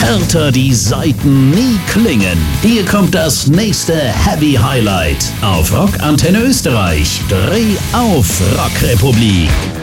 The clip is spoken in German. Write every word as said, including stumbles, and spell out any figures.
Härter die Saiten nie klingen. Hier kommt das nächste Heavy Highlight auf Rock Antenne Österreich. Dreh auf, Rockrepublik.